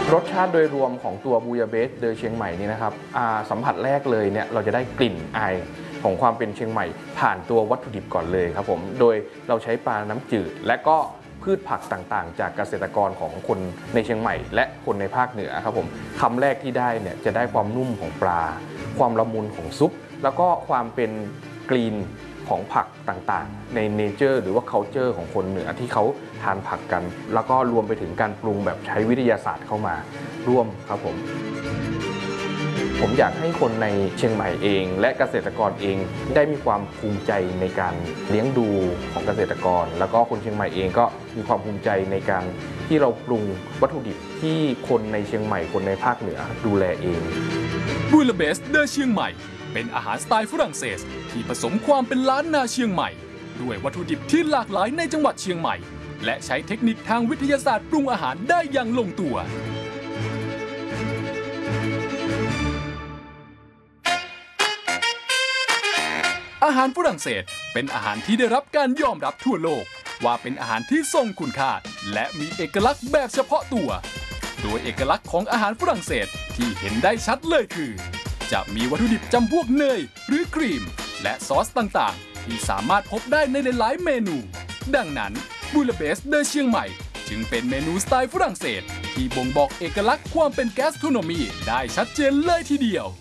รสชาติโดยรวมของตัวบูยาเบสเดอเชียงใหม่นี่นะครับสัมผัสแรกเลยเนี่ยเราจะได้กลิ่นอายของความเป็นเชียงใหม่ผ่านตัววัตถุดิบก่อนเลยครับผมโดยเราใช้ปลาน้ำจืดและก็พืชผักต่างๆจากเกษตรกรของคนในเชียงใหม่และคนในภาคเหนือครับผมคำแรกที่ได้เนี่ยจะได้ความนุ่มของปลาความละมุนของซุปแล้วก็ความเป็นกรีนของผักต่างๆในเนเจอร์หรือว่า culture ของคนเหนือที่เขาทานผักกันแล้วก็รวมไปถึงการปรุงแบบใช้วิทยาศาสตร์เข้ามาร่วมครับผมอยากให้คนในเชียงใหม่เองและเกษตรกรเองได้มีความภูมิใจในการเลี้ยงดูของเกษตรกรแล้วก็คนเชียงใหม่เองก็มีความภูมิใจในการที่เราปรุงวัตถุดิบที่คนในเชียงใหม่คนในภาคเหนือดูแลเองบูลเบสเดอเชียงใหม่เป็นอาหารสไตล์ฝรั่งเศสที่ผสมความเป็นล้านนาเชียงใหม่ด้วยวัตถุดิบที่หลากหลายในจังหวัดเชียงใหม่และใช้เทคนิคทางวิทยาศาสตร์ปรุงอาหารได้อย่างลงตัวอาหารฝรั่งเศสเป็นอาหารที่ได้รับการยอมรับทั่วโลกว่าเป็นอาหารที่ทรงคุณค่าและมีเอกลักษณ์แบบเฉพาะตัวโดยเอกลักษณ์ของอาหารฝรั่งเศสที่เห็นได้ชัดเลยคือจะมีวัตถุดิบจำพวกเนยหรือครีมและซอสต่างๆที่สามารถพบได้ในหลายๆเมนูดังนั้นบูลเบสเดอเชียงใหม่จึงเป็นเมนูสไตล์ฝรั่งเศสที่บ่งบอกเอกลักษณ์ความเป็นแกสโทรโนมีได้ชัดเจนเลยทีเดียว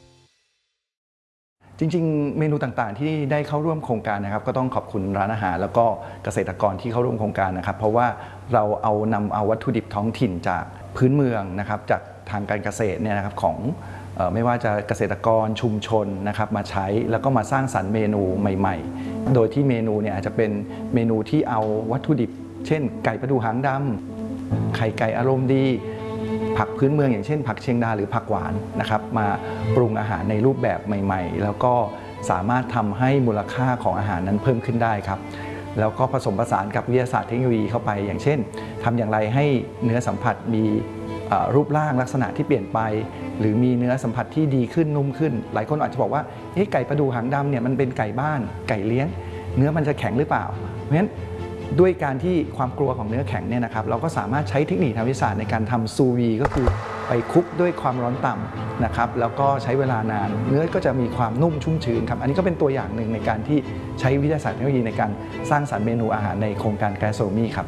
จริงๆเมนูต่างๆที่ได้เข้าร่วมโครงการนะครับก็ต้องขอบคุณร้านอาหารแล้วก็เกษตรกรที่เข้าร่วมโครงการนะครับเพราะว่าเรานำเอาวัตถุดิบท้องถิ่นจากพื้นเมืองนะครับจากทางการเกษตรเนี่ยนะครับของไม่ว่าจะเกษตรกรชุมชนนะครับมาใช้แล้วก็มาสร้างสรรค์เมนูใหม่ๆโดยที่เมนูเนี่ยอาจจะเป็นเมนูที่เอาวัตถุดิบเช่นไก่ประดูหางดำไข่ไก่อารมณ์ดีผักพื้นเมืองอย่างเช่นผักเชียงดาหรือผักหวานนะครับมาปรุงอาหารในรูปแบบใหม่ๆแล้วก็สามารถทำให้มูลค่าของอาหารนั้นเพิ่มขึ้นได้ครับแล้วก็ผสมผสานกับวิทยาศาสตร์เทคโนโลยีเข้าไปอย่างเช่นทำอย่างไรให้เนื้อสัมผัสมีรูปร่างลักษณะที่เปลี่ยนไปหรือมีเนื้อสัมผัสที่ดีขึ้นนุ่มขึ้นหลายคนอาจจะบอกว่าไก่ประดูหางดำเนี่ยมันเป็นไก่บ้านไก่เลี้ยงเนื้อมันจะแข็งหรือเปล่าเพราะฉะนั้นด้วยการที่ความกลัวของเนื้อแข็งเนี่ยนะครับเราก็สามารถใช้เทคนิคทางวิทยาศาสตร์ในการทำซูวีก็คือไปคลุกด้วยความร้อนต่ำนะครับแล้วก็ใช้เวลานานเนื้อก็จะมีความนุ่มชุ่มชื้นครับอันนี้ก็เป็นตัวอย่างหนึ่งในการที่ใช้วิทยาศาสตร์เทคโนโลยีในการสร้างสรรค์เมนูอาหารในโครงการแกสโทรมีครับ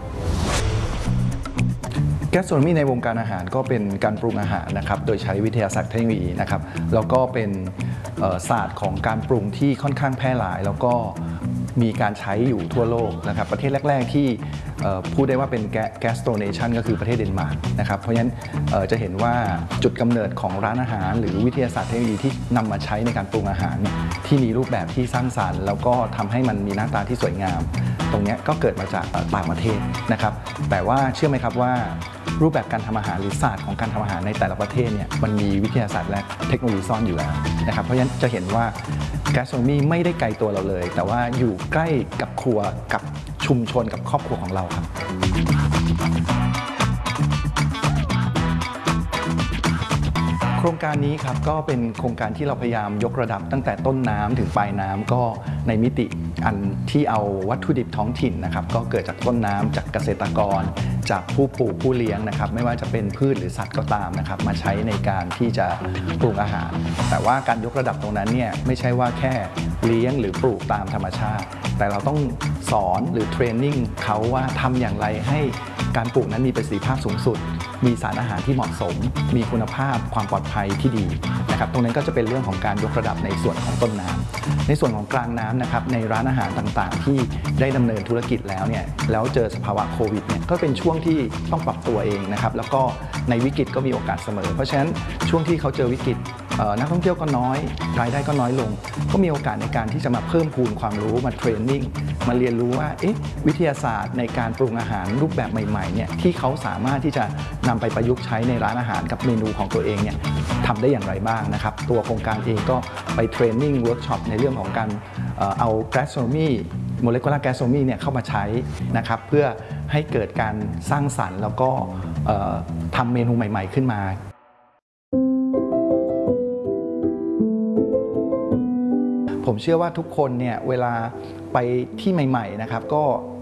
แกสโทรมีในวงการอาหารก็เป็นการปรุงอาหารนะครับโดยใช้วิทยาศาสตร์เทคโนโลยีนะครับแล้วก็เป็นศาสตร์ของการปรุงที่ค่อนข้างแพร่หลายแล้วก็มีการใช้อยู่ทั่วโลกนะครับประเทศแรกๆที่พูดได้ว่าเป็นแกสโตรเนชันก็คือประเทศเดนมาร์กนะครับเพราะฉะนั้นจะเห็นว่าจุดกำเนิดของร้านอาหารหรือวิทยาศาสตร์เทคโนโลยีที่นำมาใช้ในการปรุงอาหารที่มีรูปแบบที่สร้างสรรค์แล้วก็ทำให้มันมีหน้าตาที่สวยงามตรงนี้ก็เกิดมาจากต่างประเทศนะครับแต่ว่าเชื่อไหมครับว่ารูปแบบการทำอาหารหรือศาสตร์ของการทำอาหารในแต่ละประเทศเนี่ยมันมีวิทยาศาสตร์และเทคโนโลยีซ่อนอยู่แล้วนะครับเพราะฉะนั้นจะเห็นว่าแกสโทรมีไม่ได้ไกลตัวเราเลยแต่ว่าอยู่ใกล้กับครัวกับชุมชนกับครอบครัวของเราครับโครงการนี้ครับก็เป็นโครงการที่เราพยายามยกระดับตั้งแต่ต้นน้ำถึงปลายน้ำก็ในมิติอันที่เอาวัตถุดิบท้องถิ่นนะครับก็เกิดจากต้นน้ำจากเกษตรกรจากผู้ปลูกผู้เลี้ยงนะครับไม่ว่าจะเป็นพืชหรือสัตว์ก็ตามนะครับมาใช้ในการที่จะปรุงอาหารแต่ว่าการยกระดับตรงนั้นเนี่ยไม่ใช่ว่าแค่เลี้ยงหรือปลูกตามธรรมชาติแต่เราต้องสอนหรือเทรนนิ่งเขาว่าทำอย่างไรให้การปลูกนั้นมีประสิทธิภาพสูงสุดมีสารอาหารที่เหมาะสมมีคุณภาพความปลอดภัยที่ดีนะครับตรงนั้นก็จะเป็นเรื่องของการยกระดับในส่วนของต้นน้ำในส่วนของกลางน้ำนะครับในร้านอาหารต่างๆที่ได้ดำเนินธุรกิจแล้วเนี่ยแล้วเจอสภาวะโควิดเนี่ยก็เป็นช่วงที่ต้องปรับตัวเองนะครับแล้วก็ในวิกฤตก็มีโอกาสเสมอเพราะฉะนั้นช่วงที่เขาเจอวิกฤตนักท่องเที่ยวก็น้อยรายได้ก็น้อยลงก็มีโอกาสในการที่จะมาเพิ่มพูนความรู้มาเทรนนิ่งมาเรียนรู้ว่าวิทยาศาสตร์ในการปรุงอาหารรูปแบบใหม่ๆเนี่ยที่เขาสามารถที่จะนำไปประยุกต์ใช้ในร้านอาหารกับเมนูของตัวเองเนี่ยทำได้อย่างไรบ้างนะครับตัวโครงการเองก็ไปเทรนนิ่งเวิร์กช็อปในเรื่องของการเอาแกสโทรมีโมเลกุลาร์แกสโทรมีเนี่ยเข้ามาใช้นะครับเพื่อให้เกิดการสร้างสรรค์แล้วก็ทำเมนูใหม่ๆขึ้นมาผมเชื่อว่าทุกคนเนี่ยเวลาไปที่ใหม่ๆนะครับก็